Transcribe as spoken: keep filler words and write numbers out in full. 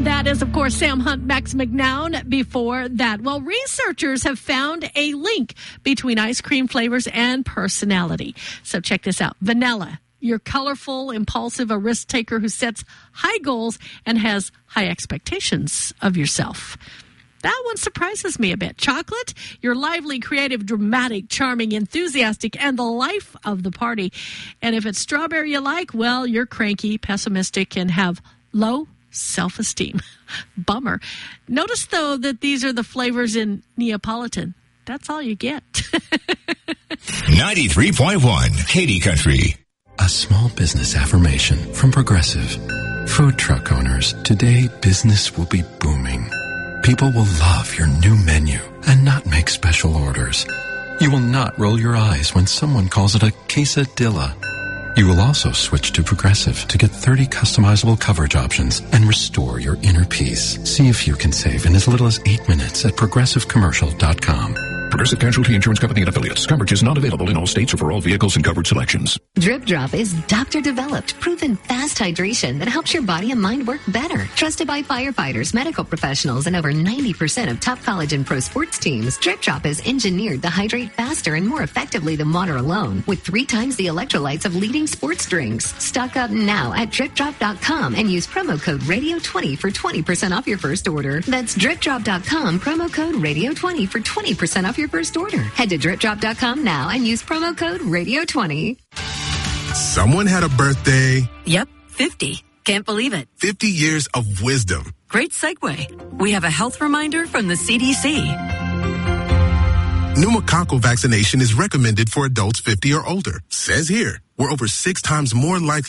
That is, of course, Sam Hunt, Max McNown before that. Well, researchers have found a link between ice cream flavors and personality. So check this out. Vanilla. You're colorful, impulsive, a risk taker who sets high goals and has high expectations of yourself. That one surprises me a bit. Chocolate, you're lively, creative, dramatic, charming, enthusiastic, and the life of the party. And if it's strawberry you like, well, you're cranky, pessimistic, and have low self-esteem. Bummer. Notice, though, that these are the flavors in Neapolitan. That's all you get. ninety-three point one, Katy Country. A small business affirmation from Progressive. Food truck owners, today business will be booming. People will love your new menu and not make special orders. You will not roll your eyes when someone calls it a quesadilla. You will also switch to Progressive to get thirty customizable coverage options and restore your inner peace. See if you can save in as little as eight minutes at progressive commercial dot com. Progressive Casualty Insurance Company and Affiliates. Coverage is not available in all states or for all vehicles and coverage selections. Drip Drop is doctor-developed, proven fast hydration that helps your body and mind work better. Trusted by firefighters, medical professionals, and over ninety percent of top college and pro sports teams, Drip Drop is engineered to hydrate faster and more effectively than water alone, with three times the electrolytes of leading sports drinks. Stock up now at drip drop dot com and use promo code radio twenty for twenty percent off your first order. That's drip drop dot com, promo code radio twenty for twenty percent off your first order. Head to drip drop dot com now and use promo code radio twenty. Someone had a birthday. Yep, fifty. Can't believe it. fifty years of wisdom. Great segue. We have a health reminder from the C D C. Pneumococcal vaccination is recommended for adults fifty or older. Says here, we're over six times more likely